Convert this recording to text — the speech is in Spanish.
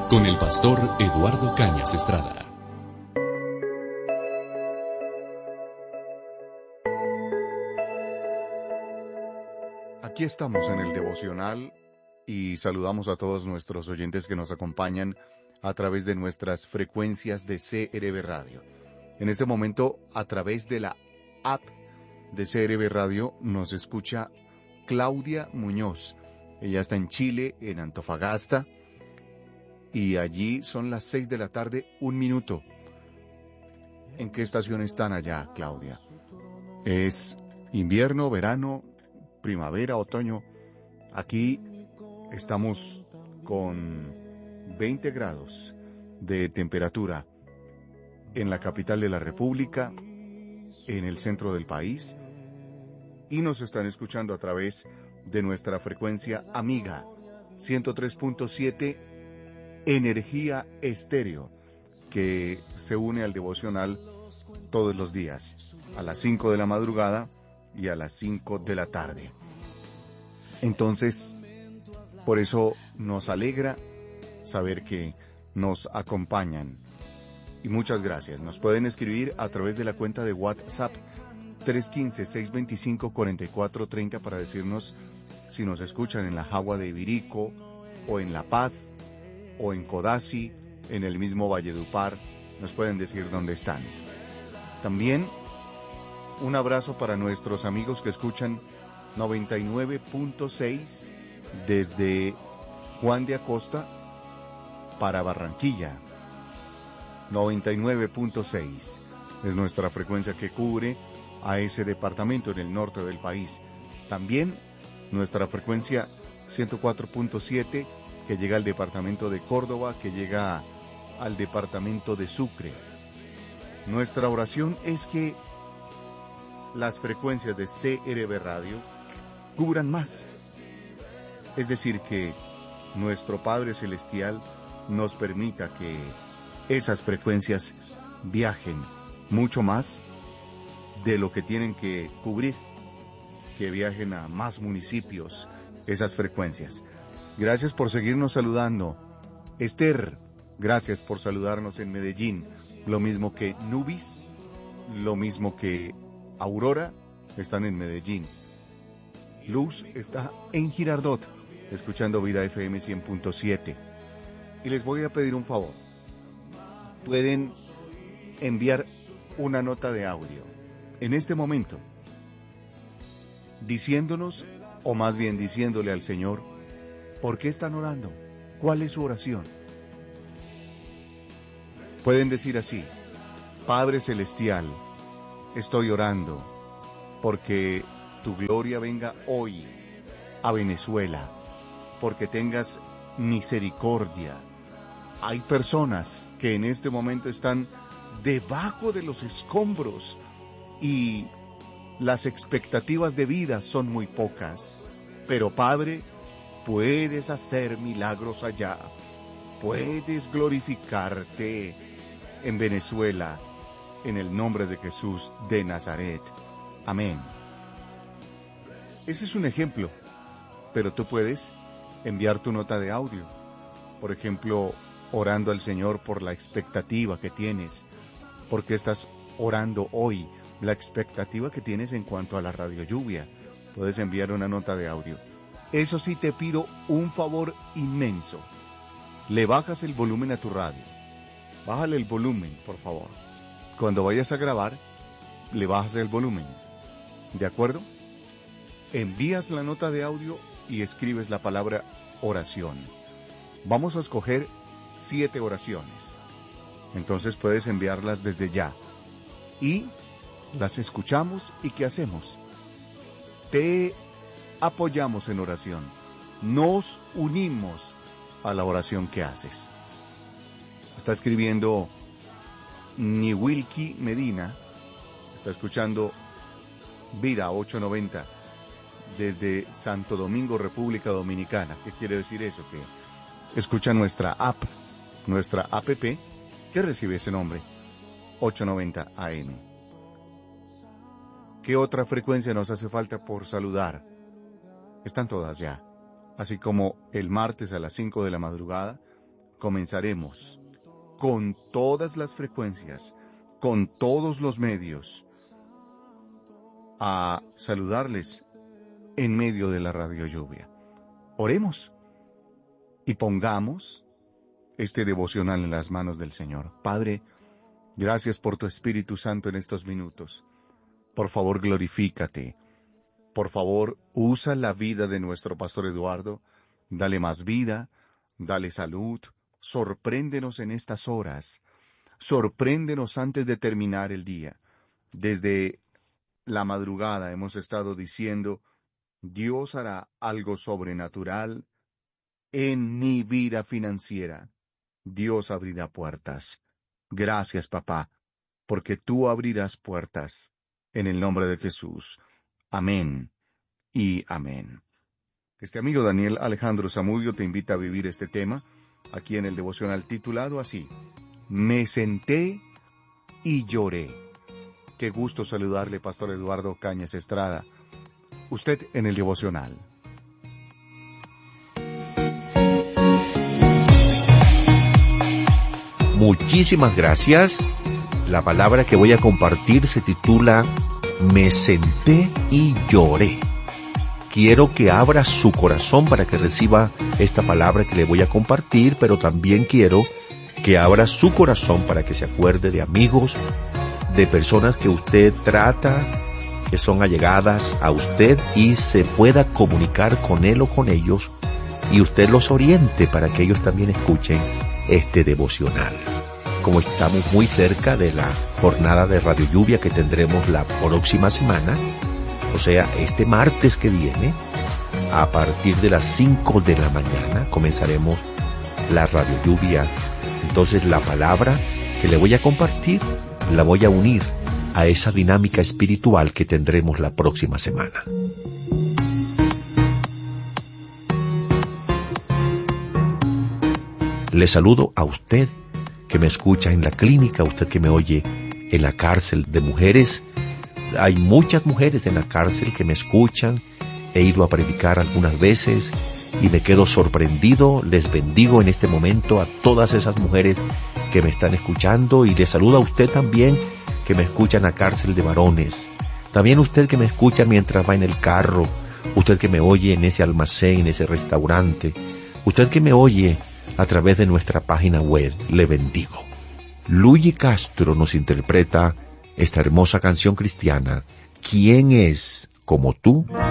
con el pastor Eduardo Cañas Estrada. Aquí estamos en el devocional y saludamos a todos nuestros oyentes que nos acompañan a través de nuestras frecuencias de CRB Radio. En este momento, a través de la app de CRB Radio, nos escucha Claudia Muñoz. Ella está en Chile, en Antofagasta, y allí son las 6 de la tarde, 1 minuto. ¿En qué estación están allá, Claudia? ¿Es invierno, verano, primavera, otoño? Aquí estamos con 20 grados de temperatura en la capital de la República, en el centro del país, y nos están escuchando a través de nuestra frecuencia amiga 103.7 Energía Estéreo, que se une al devocional todos los días, a las 5 de la madrugada y a las 5 de la tarde. Entonces, por eso nos alegra saber que nos acompañan. Y muchas gracias. Nos pueden escribir a través de la cuenta de WhatsApp 315-625-4430 para decirnos si nos escuchan en la Jagua de Ibirico, o en La Paz, o en Codazzi, en el mismo Valledupar. Nos pueden decir dónde están. También un abrazo para nuestros amigos que escuchan 99.6 desde Juan de Acosta para Barranquilla. 99.6 es nuestra frecuencia que cubre a ese departamento en el norte del país. También nuestra frecuencia 104.7 que llega al departamento de Córdoba, que llega al departamento de Sucre. Nuestra oración es que las frecuencias de CRB Radio cubran más. Es decir, que nuestro Padre Celestial nos permita que esas frecuencias viajen mucho más de lo que tienen que cubrir, que viajen a más municipios esas frecuencias. Gracias por seguirnos saludando. Esther, gracias por saludarnos en Medellín. Lo mismo que Nubis, lo mismo que Aurora, están en Medellín. Luz está en Girardot, escuchando Vida FM 100.7. Y les voy a pedir un favor. Pueden enviar una nota de audio en este momento, diciéndonos, o más bien diciéndole al Señor, ¿por qué están orando? ¿Cuál es su oración? Pueden decir así: Padre Celestial, estoy orando porque tu gloria venga hoy a Venezuela, porque tengas misericordia. Hay personas que en este momento están debajo de los escombros y las expectativas de vida son muy pocas. Pero Padre, puedes hacer milagros allá, puedes glorificarte en Venezuela, en el nombre de Jesús de Nazaret. Amén. Ese es un ejemplo, pero tú puedes enviar tu nota de audio. Por ejemplo, orando al Señor por la expectativa que tienes, porque estás orando hoy, la expectativa que tienes en cuanto a la radio lluvia. Puedes enviar una nota de audio. Eso sí, te pido un favor inmenso. Le bajas el volumen a tu radio. Bájale el volumen, por favor. Cuando vayas a grabar, le bajas el volumen. ¿De acuerdo? Envías la nota de audio y escribes la palabra oración. Vamos a escoger 7 oraciones. Entonces puedes enviarlas desde ya. Y las escuchamos y ¿qué hacemos? Te apoyamos en oración. Nos unimos a la oración que haces. Está escribiendo Niwilki Medina. Está escuchando Vida 890 desde Santo Domingo, República Dominicana. ¿Qué quiere decir eso? Que escucha nuestra app que recibe ese nombre, 890 AM. ¿Qué otra frecuencia nos hace falta por saludar? Están todas ya. Así como el martes a las 5 de la madrugada, comenzaremos con todas las frecuencias, con todos los medios, a saludarles en medio de la radio lluvia. Oremos y pongamos este devocional en las manos del Señor. Padre, gracias por tu Espíritu Santo en estos minutos. Por favor, glorifícate. Por favor, usa la vida de nuestro pastor Eduardo. Dale más vida, dale salud. Sorpréndenos en estas horas. Sorpréndenos antes de terminar el día. Desde la madrugada hemos estado diciendo, Dios hará algo sobrenatural en mi vida financiera. Dios abrirá puertas. Gracias, papá, porque tú abrirás puertas. En el nombre de Jesús. Amén y amén. Este amigo Daniel Alejandro Zamudio te invita a vivir este tema aquí en el devocional titulado así: Me senté y lloré. Qué gusto saludarle, Pastor Eduardo Cañas Estrada. Usted en el devocional. Muchísimas gracias. La palabra que voy a compartir se titula Me senté y lloré. Quiero que abra su corazón para que reciba esta palabra que le voy a compartir, pero también quiero que abra su corazón para que se acuerde de amigos, de personas que usted trata, que son allegadas a usted y se pueda comunicar con él o con ellos y usted los oriente para que ellos también escuchen este devocional. Como estamos muy cerca de la jornada de Radio Lluvia que tendremos la próxima semana, o sea, este martes que viene, a partir de las 5 de la mañana, comenzaremos la Radio Lluvia. Entonces la palabra que le voy a compartir, la voy a unir a esa dinámica espiritual que tendremos la próxima semana. Le saludo a usted que me escucha en la clínica, usted que me oye en la cárcel de mujeres. Hay muchas mujeres en la cárcel que me escuchan. He ido a predicar algunas veces y me quedo sorprendido. Les bendigo en este momento a todas esas mujeres que me están escuchando y le saludo a usted también que me escucha en la cárcel de varones. También usted que me escucha mientras va en el carro, usted que me oye en ese almacén, en ese restaurante, usted que me oye a través de nuestra página web, le bendigo. Luigi Castro nos interpreta esta hermosa canción cristiana, ¿Quién es como tú?